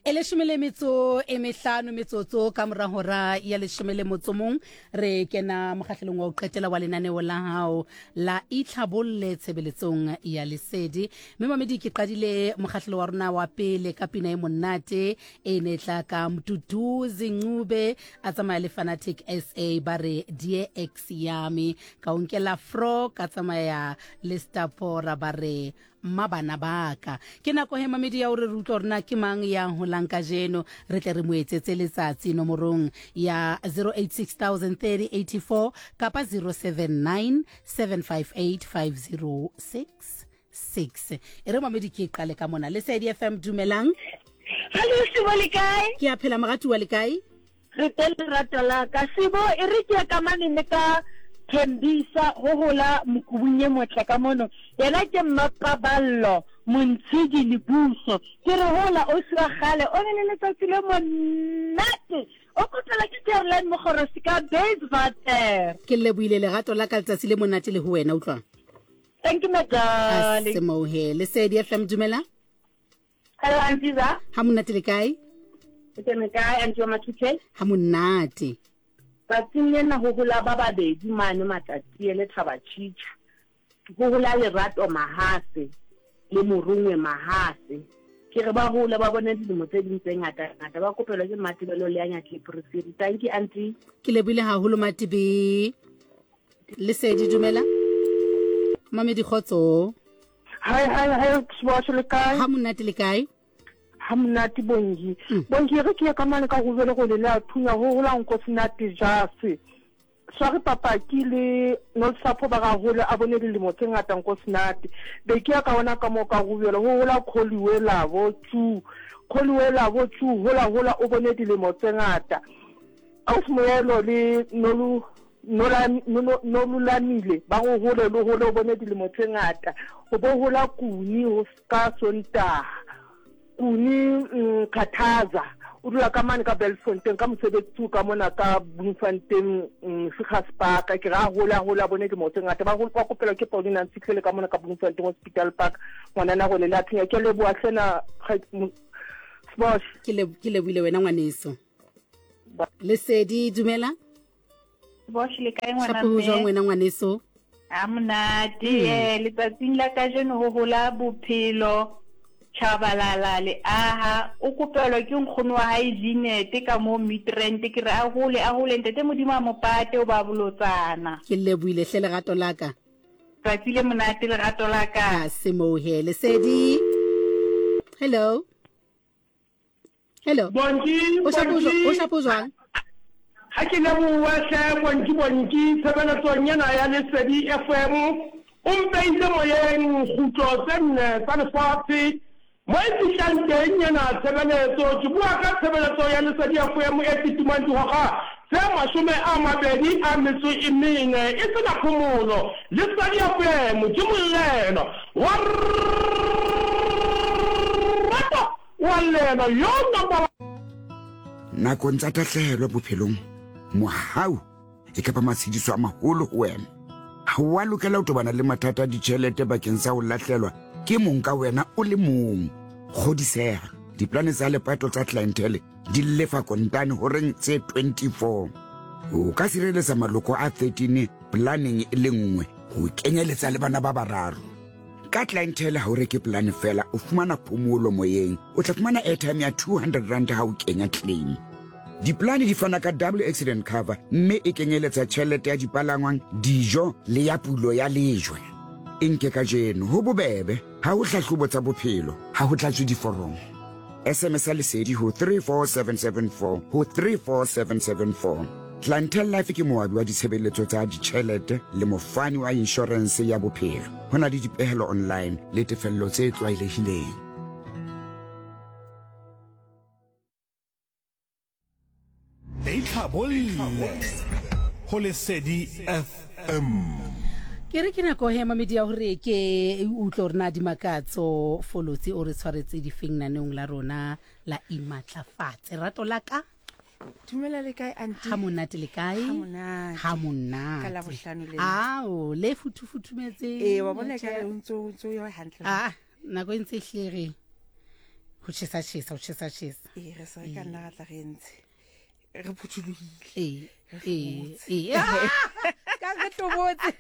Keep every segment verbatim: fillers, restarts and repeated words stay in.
Eleshimele metso e mehlano metsotso ka mora hora ya leshimele motsomong re kena mokgahlelong wa ho qetela wa lenaneo la hao la itlhabolle tshebeletsong ya lesedi mme mamedi ke qadile mokgahlelo wa rona wa pele ka pina e monate e netla ka Mduduzi Ncube a tsamaya le Fanatic S A bare Dear Ex yami ka onkela Fro ka tsamaya le Stapora bare mabana baka ke nako he mamedi ya o re rutlo rena ke mang ya holanka jeno re tle re moetsetse letsatsi nomorong ya zero eight six zero zero zero eight four kapa zero seven nine seven five eight five zero six six e re mamedi ke qale ka mona le Lesedi F M dumelang. Hallo Sibo le kae? Ke a phela magatu wa le kae? Re tele ratala ka Sibo e re ke ka mane ne ka Thembisa ho hola mokubunye motla ka mono yena ke Mmapaballo Montshidi Lebuso ke re hola o swa gale o ne le letsatsi le monate o kotla ke Caroline Mogorosi ka base vater ke le buile le gato la ka letsatsi le monate le ho wena utlwa. Thank you my darling. Asemo he Lesedi F M dumela. Hello Antiza ha monate le kae? Ke me kae Antiza Mathuke ha monate ba tsinyena ho hola ba babedi mane matsatsi ele Thabachicha ho hola le Rato Mahase le Morungwe Mahase ke re ba hola ba bona dilemo tse ding tse ngata ngata ba kopelwa ke Matibelo le anya ke Priscilla. Thank you auntie. Ke le bile haholo Matibe. Lesedi dumela. Mamedi khotso. Hi hi hi Sibasho le kae? Ha monate le kae? Hamnati bongi bongi re ke ka mane ka go vele go le la thunya go gola nko sinati jase sware papa ki le no sapo ba ga hole a bone le mo tsengata nko sinati be ke ka ona ka mo ka go vele go gola kholiwe la bo tu kholiwe la bo tu hola hola o bone le mo tsengata a o smoelo le nolu nola no lulamile ba go hole le hole o bone le mo tsengata o bo hola kuni ho ska sonta kuni Khathaza o dula ka mane ka Belfontein ka mosebetsi ka mona ka Bloemfontein Figaspark ke ra hola hola bone ke motse ngata ba go pa kopela ke Paulina Ntsikhele ka mona ka Bloemfontein Hospital Park ngwana na go le la thinya ke le bua tsena Sbosh ke le ke le buile wena ngwaneso Lesedi dumela. Sbosh le kae ngwana me shapo wena ngwaneso amnati eh le tsatsing la ka jeno ho hola bophelo Chabalala le aha o kopelwa ke nkgono wa Hygienete ka mo Midrand ke re a hole a hole ntete modimo a mopate o ba bolotsana ke le buile hle le gato laka tsatile monate le gato laka a se mo he Lesedi. Hello hello bonji o shapo o shapo jwang ha ke le bua hle bonji bonji tsebela tsonyana ya Lesedi F M o mpeile moyeng khutlo tsenne tsa lefatshe mo e tshanteng yana tshebeletso ke bua ka tshebeletso ya Lesedi F M e titumang di hoga tse mashome a mabedi a metso e mene e tsena phomolo Lesedi F M ke molelo wa rato wa lena yo namba nako ntsa tahlehelo bophelong mohau e ka ba matshidiso a maholo ho wena ha wa lokela ho tobana le mathata di tšhelete bakeng sa ho lahlelwa ke mong ka wena o le mong kgodisega diplane tsa lepato tsa clientele di lefa kontane ho reng tse twenty-four o ka sireletsa maloko a thirteen planning e le nngwe ho kenyeletsa le bana ba bararo ka clientele ha o reke plan fela o fumana phomolo moyeng o tla fumana airtime ya two hundred rand ha o kenya claim. Diplane di fana ka double accident cover mme e kenyeletsa tšhelete ya dipalangwang dijo le ya pulo ya lejwe enke ka jeno ho bobebe ha o hlahlobo tsa bophelo ha ho tlatswe diforomo S M S a Lesedi ho three four seven seven four ho three four seven seven four. Clientele Life ke moabi wa ditshebeletso tsa ditšhelete le mofani wa insurance ya bophelo ho na le dipehelo online le tefello tse tlwaelehileng. Itlhabolle ho Lesedi F M. ke re ke nako he mamedi ya hore ke utlo rena di makatso folotsi o re tshwaretse di fingnaneng la rona la imatlafatse rato laka dumela le kae anti ha monate le kae ha monate ha monate ka la bohlano le ao le futufutumetse eh wa bona ka ntso ntso yo hantle ah nako e ntse hlere ho tjhesa tjhesa ho tjhesa tjhesa e re sa ka nna tla re ntse re phuthulohile e e e ka re tobotse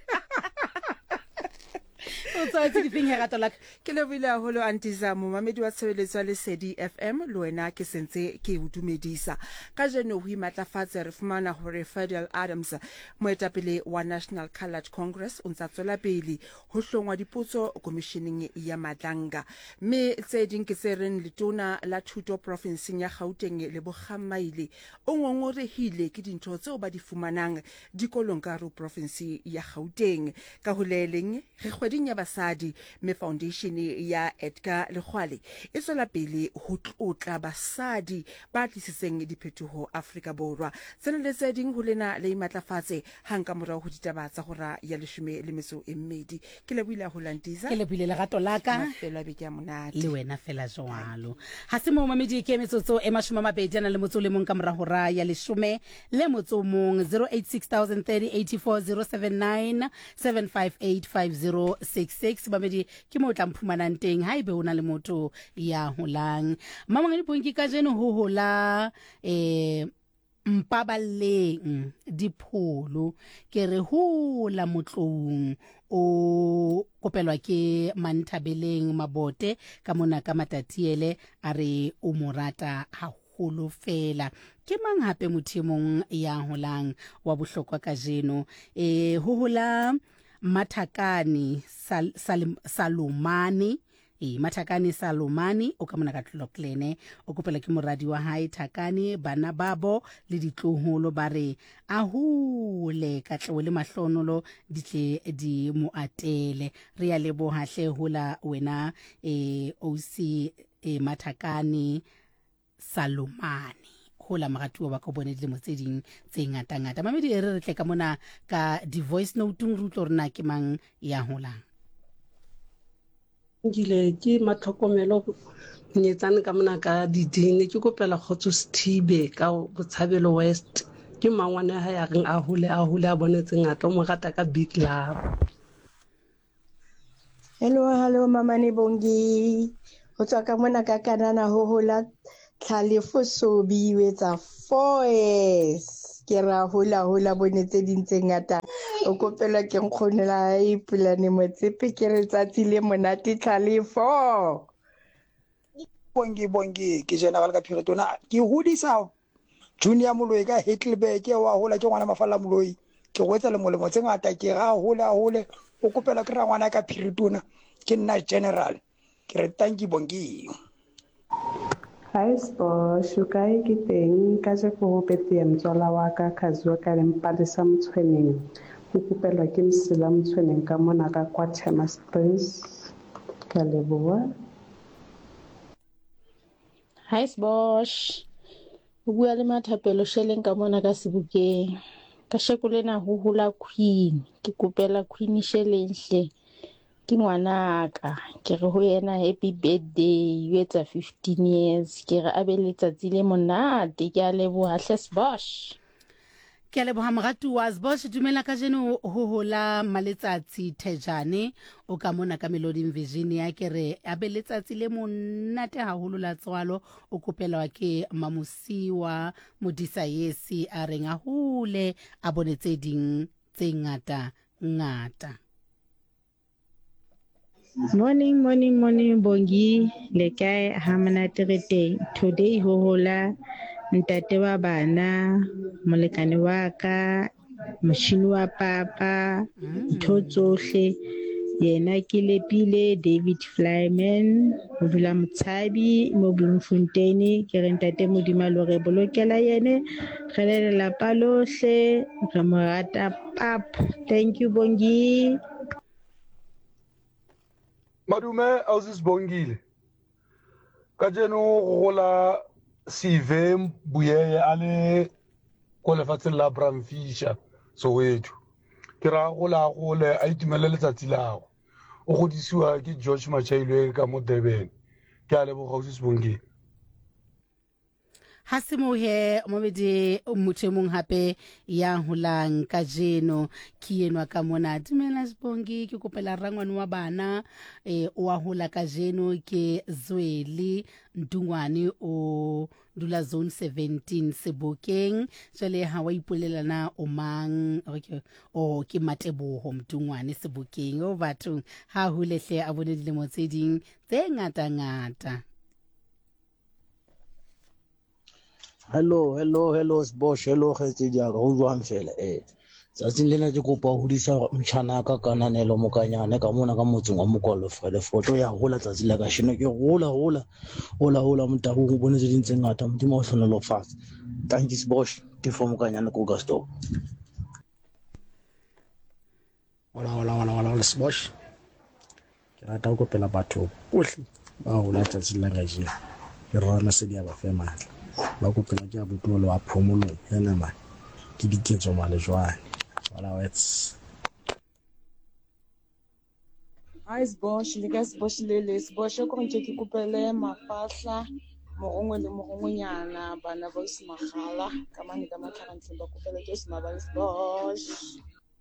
o tsatsi di fing herato la ke le bile haholo antiza momamedi wa tshebeletso ya Lesedi F M le wena ke sentse ke o dumedisa ka jeno ho imatlafatsa re fumana hore Fidel Adams moetapele wa National Coloured Congress o ntsa tswela pele ho hlongwa dipotso komisheneng ya Madlanga mme tse ding ke se reng letona la thuto provinceng ya Gauteng le bogammaile o ngongorehile ke dintho tseo ba di fumanang dikolong ka ro province ya Gauteng ka ho leleng re kgweding ya basadi me foundation ya Edgar Legwale e tswela pele ho tlotla basadi ba tlisitseng diphetoho Afrika Borwa tsena le tse ding ho lena le imatlafatse hanka morao ho ditaba tsa hora ya leshome le metso e mmedi ke le buile ho lantiza ke le buile lerato la ka fela be ke a monate le wena fela jwalo ha se mo mamedi ke metsotso e mashome a mabedi na le motso le mong ka mora hora ya leshome le motso mong zero eight six zero zero three zero eight four zero seven nine seven five eight five zero six six mamedi ke mo tla mphumanang teng ha ebe ona le motho ya holang mamang di ponki ka jeno ho hola eh mpaballeng dipholo ke re hola motlong o kopelwa ke Manthabeleng Mabote ka mona ka Matatiele a re o morata haholo fela ke mang hape mothimong ya holang wa bohlokwa ka jeno e ho hola Mathakani Sal, Sal, Salomane e Mathakani Salomane o ka mona ka Tloklene o kopela ke moradi wa hae Thakani bana babo le ditloholo ba re a hule ka tlewe le mahlonolo di tle di mo atele re ya lebo hahle hola wena e O C e Mathakani Salomane hola magatuwa ba ko bone dilemo tse ding tse ngata ngata mamedi re re tle ka mona ka di voice note ng rutlo rena ke mang ya holang ngile ke matlhokomelo nyetsane ka mona ka didine ke kopela Khotso Sthibe ka Botshabelo West ke mangwane ha ya reng a hole a hole a bonetse ngata mo gata ka Big Love. Hello hello Mamane Bongi ho tswa ka mona ka kanana ho hola Tlhalefo Sobi wetsa four years ke ra hola hola bonetse dintse ngata o kopela ke nkgonela e pulane motsepe ke re tsatsi le monate Tlhalefo bongi bongi ke jena ka Phiritona ke hodisa Junior Moloi ka Hitlerberg wa hola ke ngwana mafalla Moloi ke go etsa le molemo tse ngata ke ra hola hole o kopela ke ra ngwana ka Phiritona ke nna general ke re thank you bongi. Hi Spo, shukai ke teng ka je go hopetse mtswala wa ka Khazwa ka lempalesa Mtshweneng go kopelwa ke Msila Mtshweneng ka mona ka kwa Tema Springs ka leboa. Hi Sbosh, o bua le Mathapelo Sheleng ka mona ka Sebokeng ka shekolena ho hula Queen ke kopela Queen Sheleng hle ke ngwanaka ke re ho yena happy birthday you etsa fifteen years ke re a be letsatsi le monate ke a leboha hle Sbosh ke a leboha moratu wa Sbosh dumela ka jeno ho hola maletsatsi Thejane o ka mona ka Melody Virginia ke re a be letsatsi le monate haholo la tswalo o kopelwa ke Mamusiwa Modisa Yesi a renga hule a bonetse ding tse ngata ngata. Morning, morning, morning, Bongi. Le kae ha monate re teng. Today ho hola ntate wa bana, molekane wa ka, moshini wa papa, ntho tsohle. Yena ke Lepile David Flyman, ho dula Motshabi mo Bloemfontein, ke re ntate Modimo lo re bolokela yene. Re le lelapa lohle, re mo rata pap. Thank you Bongi. Madume Ausis Bongile ka jeno go gola Sive Buyeye a le ko lefatsheng la Bramfisher Soweto ke ra gola gole a itumele letsatsi lago o godisiwa ke George Machailwe ka mo Durban ke a leboga Ausis Bongile. ha se mo he mo bedi motho e mong hape ya holang ka jeno ke enwa ka mona Dumela Sibongi ke kopela rangwane wa bana eh o a hola ka jeno ke Zweli Ndungwane o dula zone seventeen Sebokeng jale ha wa ipolela na o mang okay o ke Mateboho Mdungwane Sebokeng o batho ha hulehle a bone dilemo tse ding tse ngata ngata. Hello, hello, hello, Sbosh, hello, Khetse Diaka, ho jwang fela eh. Tsatsing lena ke kopa ho hodisa mtjhana ka kananelo mokanyane ka mona ka motseng wa Mokolo fela foto ya hola tsatsi la ka shino ke hola hola hola hola mtahu go bone tse ding tse ngata modimo o hlonelo fast. Thank you Sbosh, ke for mokanyane ko ga stop. Hola hola hola hola Sbosh. Ke rata go pela batho bohle ba hola tsatsi la ka jeno. Ke rana se dia ba fema. Ba go pela ke a botolo a phomolo yana ma ke diketso male jwane wala wets Ice Bosch le gas Bosch le le Bosch ko ntse ke kopele mafahla mogongwe le mogongonyana bana ba Smagala ka mane ka matlhagantle ba kopele ke Smaba le Bosch.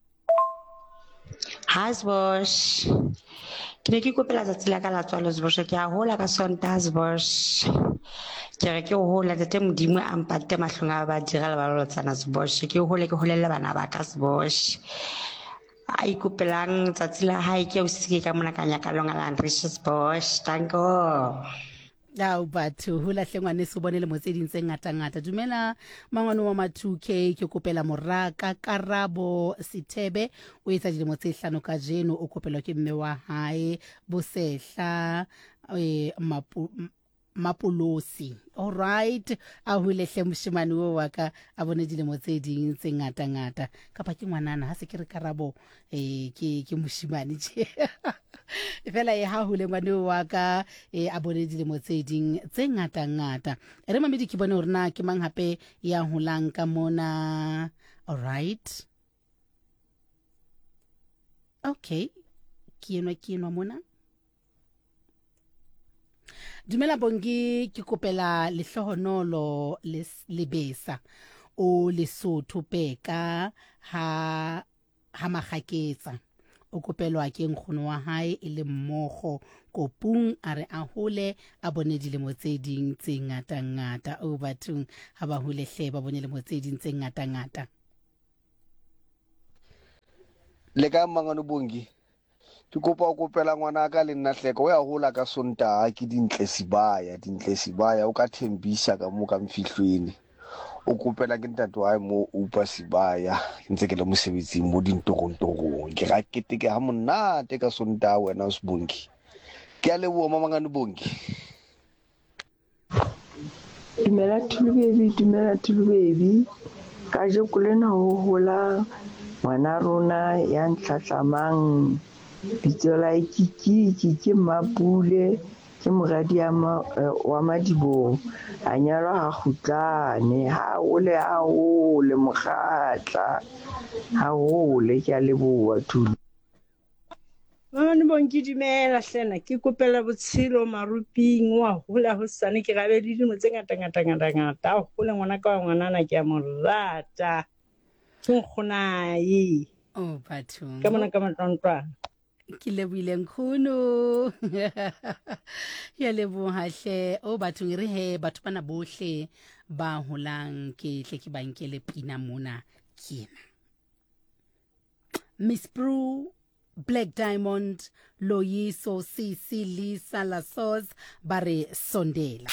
Hi Bosch. Ke ne ke kopela tsatsi la ka la tswalo Bosch ke a hola ka Sontas Bosch. Ke re ke hola tete modimo a mpate mahlonga ba dira le ba lotsana Bosch ke hole ke holelle bana ba ka Bosch. A ikopelang tsatsi la hae ke o sike ka mona ka nyaka longa la Andricious Bosch. Tanko. Dao batho hula hlengwane se bonele motseding tse ngata ngata. Dumela mangwane wa ma two K ke kopela moraka Karabo Sithebe o etsa dilemo tse hlano ka jeno o kopelwa ke mme wa hae Bosehla eh mapu Mapolosi. All right, a hulehle moshimane wo wa ka a bone dilemo tse ding tse ngata ngata kapa ke ngwanana ha se ke re Karabo eh ke ke moshimane tje fela e ha hule ngwane wa ka e a bone dilemo tse ding tse ngata ngata re mamedi ke bone hore na ke mang hape ya holang ka mona. All right, okay, ke enwa ke enwa mona. Dumela Bongi ke kopela lehlohonolo le lebesa o Lesotho peka ha ha magaketsa o kopelwa ke nkgono wa hae e le mmogo kopung a re a hole a bone dilemo tse ding tse ngata ngata o bathong ha ba hulehle ba bone dilemo tse ding tse ngata ngata. Le ka mangano Bongi ke kopa o kopela ngwana ka le nna hleka o ya hola ka Sontaha ke dintle sibaya dintle sibaya o ka thembisa ka mo ka mfihlweni o kopela ke ntate wa mo upa sibaya ntse ke le mosebetsing mo dintorong ke ga keteke ha monate ka Sontaha wena o Sibongi ke a leboha mamangane Bongi. Dumela Thulubebi dumela Thulubebi ka je kulena ho hola ngwana rona ya ntlhatlamang bitsola Kiki Kiki Mapule ke moradi wa Madibo a nyalwa ha kgutlane ha ole ha ole mokgatla ha ole ke a leboha Thulu. Mama Bongi dumela hlena ke kopela botshelo maruping wa hola ho sane ke gabe di dimo tse ngata ngata ngata ngata o hole ngwana ka ngwanana ke a mo rata ke nkgonae o batho ka mona ka matlontwa ke lebile nkgono ya leboha hle o batho re he batho bana bohle ba holang ke tle ke bankele pina mona kena Miss Brew Black Diamond Loyiso Sisi Lisa Lasos bare sondela.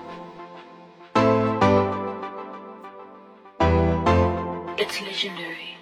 It's legendary.